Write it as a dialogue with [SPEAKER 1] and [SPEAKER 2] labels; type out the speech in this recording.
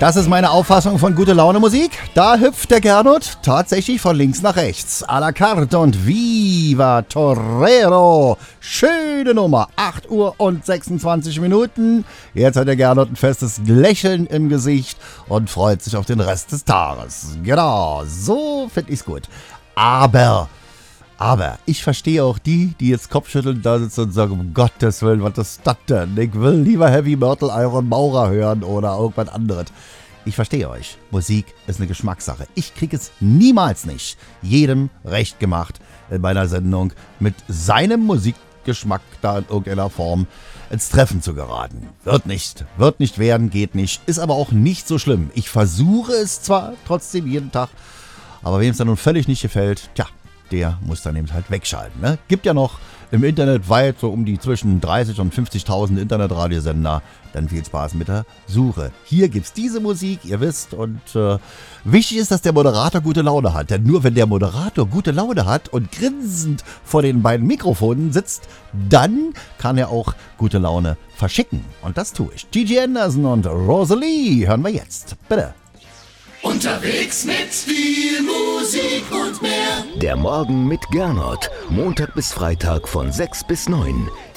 [SPEAKER 1] Das ist meine Auffassung von gute Laune Musik. Da hüpft der Gernot tatsächlich von links nach rechts. À la carte und Viva Torero. Schöne Nummer. 8 Uhr und 26 Minuten. Jetzt hat der Gernot ein festes Lächeln im Gesicht und freut sich auf den Rest des Tages. Genau, so finde ich's gut. Aber ich verstehe auch die jetzt Kopfschütteln da sitzen und sagen, um Gottes Willen, was ist das denn? Ich will lieber Heavy Metal Iron Maurer hören oder irgendwas anderes. Ich verstehe euch. Musik ist eine Geschmackssache. Ich kriege es niemals nicht jedem recht gemacht in meiner Sendung, mit seinem Musikgeschmack da in irgendeiner Form ins Treffen zu geraten. Wird nicht werden, geht nicht, ist aber auch nicht so schlimm. Ich versuche es zwar trotzdem jeden Tag, aber wem es dann nun völlig nicht gefällt, tja, der muss dann eben halt wegschalten. Ne? Gibt ja noch im Internet weit so um die zwischen 30 und 50.000 Internetradiosender. Dann viel Spaß mit der Suche. Hier gibt's diese Musik, ihr wisst. Und wichtig ist, dass der Moderator gute Laune hat. Denn nur wenn der Moderator gute Laune hat und grinsend vor den beiden Mikrofonen sitzt, dann kann er auch gute Laune verschicken. Und das tue ich. Gigi Anderson und Rosalie hören wir jetzt. Bitte.
[SPEAKER 2] Unterwegs mit viel Musik und mehr.
[SPEAKER 3] Der Morgen mit Gernot. Montag bis Freitag von 6 bis 9.